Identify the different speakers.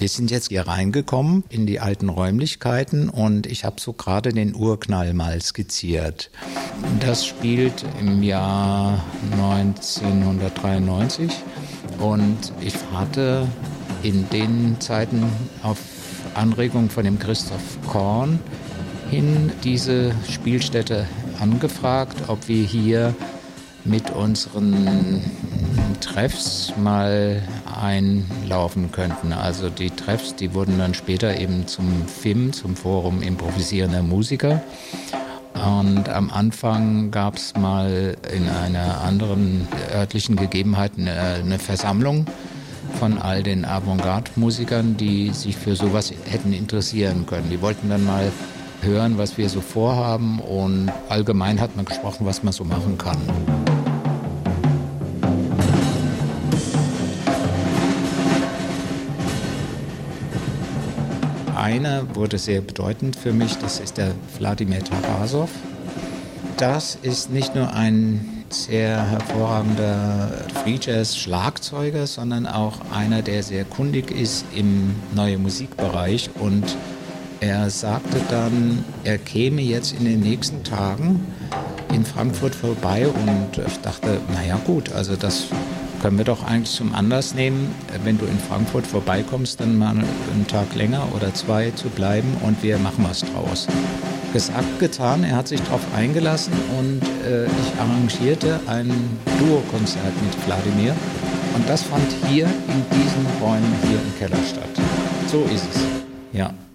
Speaker 1: Wir sind jetzt hier reingekommen in die alten Räumlichkeiten und ich habe so gerade den Urknall mal skizziert. Das spielt im Jahr 1993 und ich hatte in den Zeiten auf Anregung von dem Christoph Korn hin diese Spielstätte angefragt, ob wir hier mit unseren Treffs mal einlaufen könnten. Also die Treffs, die wurden dann später eben zum FIM, zum Forum Improvisierender Musiker. Und am Anfang gab es mal in einer anderen örtlichen Gegebenheit eine Versammlung von all den Avantgarde-Musikern, die sich für sowas hätten interessieren können. Die wollten dann mal hören, was wir so vorhaben, und allgemein hat man gesprochen, was man so machen kann. Einer wurde sehr bedeutend für mich, das ist der Wladimir Tarasow. Das ist nicht nur ein sehr hervorragender Free-Jazz-Schlagzeuger, sondern auch einer, der sehr kundig ist im neuen Musikbereich. Und er sagte dann, er käme jetzt in den nächsten Tagen in Frankfurt vorbei, und ich dachte, naja gut, also das können wir doch eigentlich zum Anlass nehmen, wenn du in Frankfurt vorbeikommst, dann mal einen Tag länger oder zwei zu bleiben und wir machen was draus. Gesagt, getan, er hat sich darauf eingelassen und ich arrangierte ein Duo-Konzert mit Wladimir, und das fand hier in diesen Räumen hier im Keller statt. So ist es, ja.